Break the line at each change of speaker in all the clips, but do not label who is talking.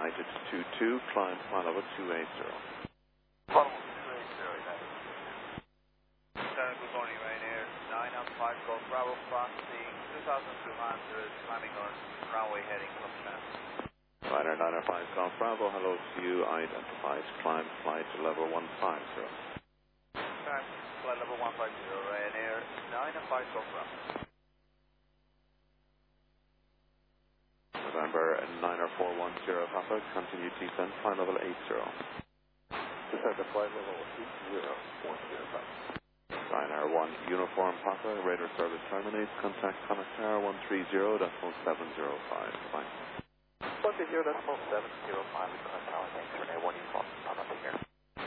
United 22, climb flight level 280.
Flight level 280, United. Good morning, Ryanair. 9 on 5 Golf Bravo, crossing 2,200, climbing on runway heading from chance.
Ryanair 905 Golf Bravo, hello to you, identified, climb flight level 150.
Climb flight level 150, Ryanair 9 on 5 Golf Bravo.
November 90410 Papa, continue descent, flight level 80.
Descend to flight level 8010 Papa.
Ryanair 1 Uniform Papa, radar service terminates, contact Connect Tower 130.705. Bye.
130.705, Connect Tower, thanks, Ryanair 1 Uniform Papa, take care.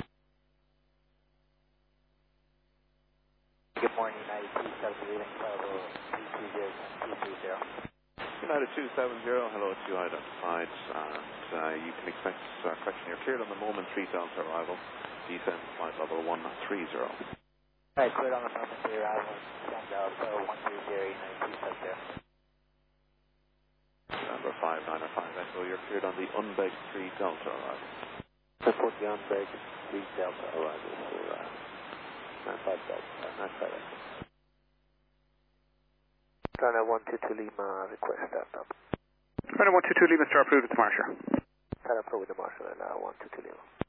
Good morning, United 270, leaving flight level 230.
United 270, hello to you, identified, and you can expect correction. You're cleared on the moment 3 Delta arrival, descent flight level 130.
Alright, cleared on the moment 3 arrival, descent Delta 130, United 270.
Number 5905 Echo, you're cleared on the unbegged 3 Delta arrival.
Support the unbegged 3 Delta arrival for 95 Delta, 95 Echo. Ryanair 122 Lima, request start up.
Ryanair 122 Lima, start approved with the Marshal.
Start approved with the Marshal, and 122 Lima.